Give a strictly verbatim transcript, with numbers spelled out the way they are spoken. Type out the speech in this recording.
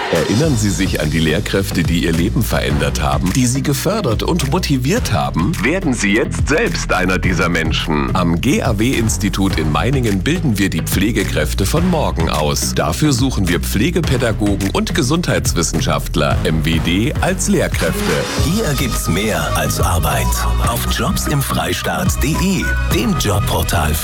Erinnern Sie sich an die Lehrkräfte, die Ihr Leben verändert haben, die Sie gefördert und motiviert haben? Werden Sie jetzt selbst einer dieser Menschen. Am G A W-Institut in Meiningen bilden wir die Pflegekräfte von morgen aus. Dafür suchen wir Pflegepädagogen und Gesundheitswissenschaftler, M W D, als Lehrkräfte. Hier gibt's mehr als Arbeit. Auf jobs im Freistaat punkt de, dem Jobportal